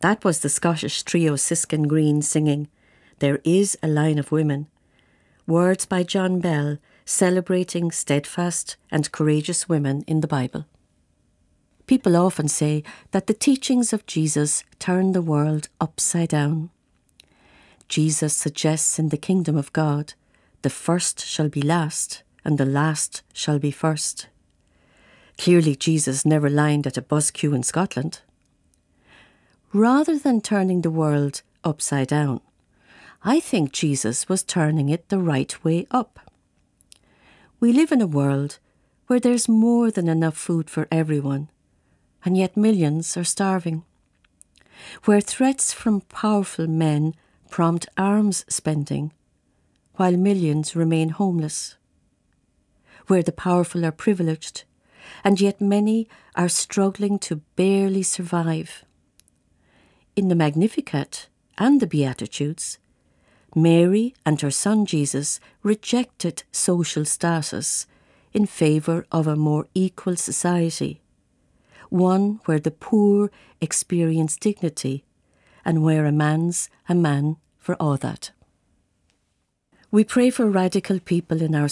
That was the Scottish trio Siskin Green singing "There Is a Line of Women," words by John Bell celebrating steadfast and courageous women in the Bible. People often say that the teachings of Jesus turn the world upside down. Jesus suggests in the kingdom of God, the first shall be last and the last shall be first. Clearly, Jesus never lined at a bus queue in Scotland. Rather than turning the world upside down, I think Jesus was turning it the right way up. We live in a world where there's more than enough food for everyone, and yet millions are starving. Where threats from powerful men prompt arms spending, while millions remain homeless. Where the powerful are privileged, and yet many are struggling to barely survive. In the Magnificat and the Beatitudes, Mary and her son Jesus rejected social status in favour of a more equal society, one where the poor experience dignity and where a man's a man for all that. We pray for radical people in our